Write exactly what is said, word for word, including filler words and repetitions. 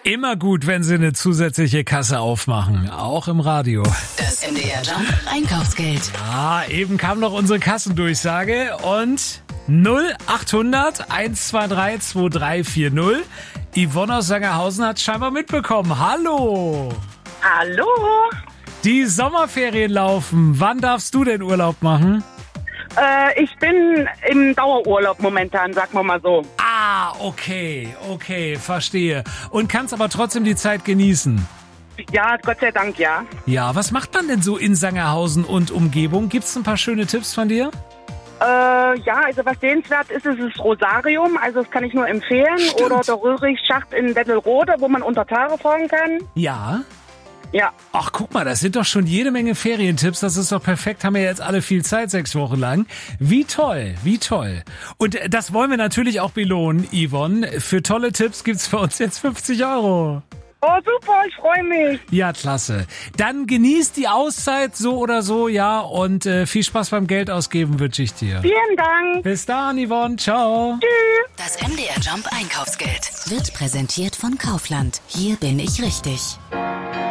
Immer gut, wenn Sie eine zusätzliche Kasse aufmachen, auch im Radio. Das M D R Jump Einkaufsgeld. Ja, eben kam noch unsere Kassendurchsage und null achthundert eins zwei drei zwei drei vier null. Yvonne aus Sangerhausen hat scheinbar mitbekommen. Hallo! Hallo! Die Sommerferien laufen. Wann darfst du denn Urlaub machen? Äh, ich bin im Dauerurlaub momentan, sagen wir mal so. Ah, okay, okay, verstehe. Und kannst aber trotzdem die Zeit genießen? Ja, Gott sei Dank, ja. Ja, was macht man denn so in Sangerhausen und Umgebung? Gibt's ein paar schöne Tipps von dir? Äh, ja, also was sehenswert ist, ist das Rosarium, also das kann ich nur empfehlen. Stimmt. Oder der Röhrichschacht in Dettelrode, wo man unter Tage fahren kann. Ja. Ja. Ach, guck mal, das sind doch schon jede Menge Ferientipps. Das ist doch perfekt. Haben wir jetzt alle viel Zeit, sechs Wochen lang. Wie toll, wie toll. Und das wollen wir natürlich auch belohnen, Yvonne. Für tolle Tipps gibt's für uns jetzt fünfzig Euro. Oh, super, ich freue mich. Ja, klasse. Dann genießt die Auszeit so oder so, ja. Und äh, viel Spaß beim Geld ausgeben wünsche ich dir. Vielen Dank. Bis dann, Yvonne. Ciao. Tschüss. Das M D R Jump Einkaufsgeld wird präsentiert von Kaufland. Hier bin ich richtig.